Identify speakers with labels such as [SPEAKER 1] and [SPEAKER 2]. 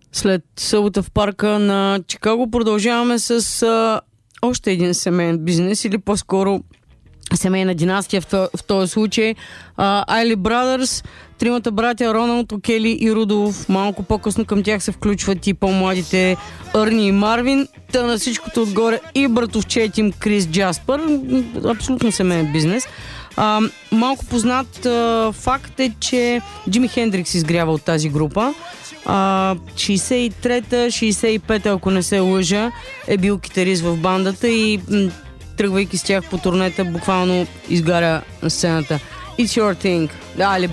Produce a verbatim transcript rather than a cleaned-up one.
[SPEAKER 1] След събота в парка на Чикаго продължаваме с а, още един семейен бизнес, или по-скоро семейна династия в, то, в този случай. Айли Брадърс, тримата братя Роналд, Окели и Рудолф. Малко по-късно към тях се включват и по-младите Арни и Марвин. Та на всичкото отгоре и братовчет им Крис Джаспър. Абсолютно семейен бизнес. А, малко познат а, факт е, че Джими Хендрикс изгрява от тази група. А, шейсет и трета шейсет и пета, ако не се лъжа, е бил китарист в бандата и м- тръгвайки с тях по турнета, буквално изгаря на сцената. It's your thing. Да,